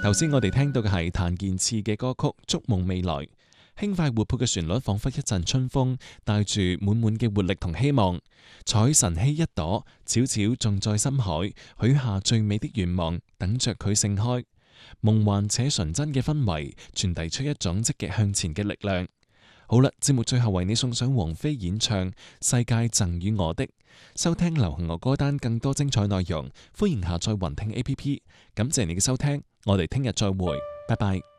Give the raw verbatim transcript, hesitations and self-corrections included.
頭先我哋聽到嘅係譚健次嘅歌曲《築夢未來》，輕快活潑嘅旋律仿佛一陣春風，帶住滿滿嘅活力同希望。採晨曦一朵，悄悄種在深海，許下最美的願望，等着佢盛開。夢幻且純真嘅氛圍，傳遞出一種積極向前嘅力量。好啦，節目最後為你送上王菲演唱《世界贈予我的》。收聽流行樂歌單，更多精彩內容，歡迎下載雲聽 A P P。感謝你嘅收聽，我哋聽日再會，拜拜。